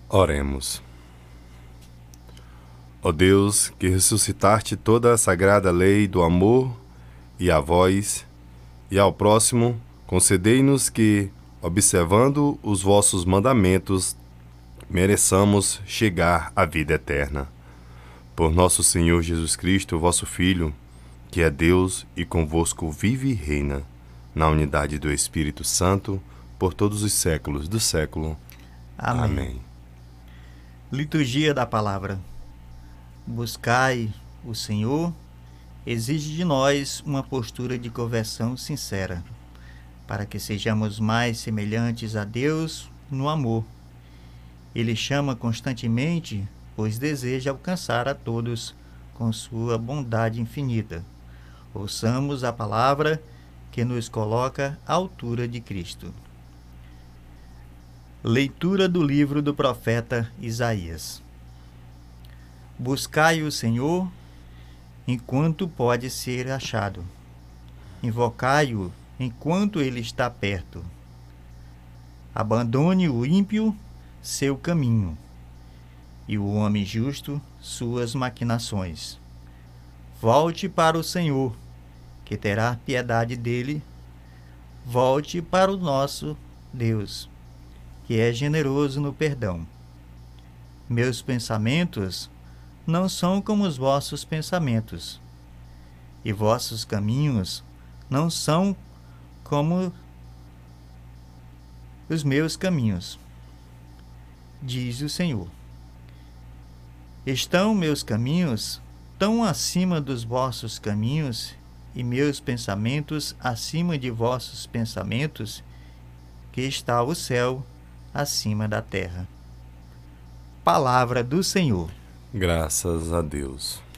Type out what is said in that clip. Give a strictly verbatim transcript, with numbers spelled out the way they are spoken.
Oremos. Ó Deus, que ressuscitaste toda a sagrada lei do amor, e a vós, e ao próximo, concedei-nos que, observando os vossos mandamentos, mereçamos chegar à vida eterna. Por nosso Senhor Jesus Cristo, vosso Filho, que é Deus e convosco vive e reina, na unidade do Espírito Santo, por todos os séculos do século. Amém. Amém. Liturgia da Palavra. Buscai o Senhor exige de nós uma postura de conversão sincera, para que sejamos mais semelhantes a Deus no amor. Ele chama constantemente, pois deseja alcançar a todos com sua bondade infinita. Ouçamos a palavra que nos coloca à altura de Cristo. Leitura do livro do profeta Isaías. Buscai o Senhor enquanto pode ser achado. Invocai-o enquanto ele está perto. Abandone o ímpio seu caminho, e o homem justo suas maquinações. Volte para o Senhor, que terá piedade dele. Volte para o nosso Deus, que é generoso no perdão. Meus pensamentos não são como os vossos pensamentos, e vossos caminhos não são como os meus caminhos, diz o Senhor. Estão meus caminhos tão acima dos vossos caminhos, e meus pensamentos acima de vossos pensamentos, que está o céu acima da terra. Palavra do Senhor. Graças a Deus.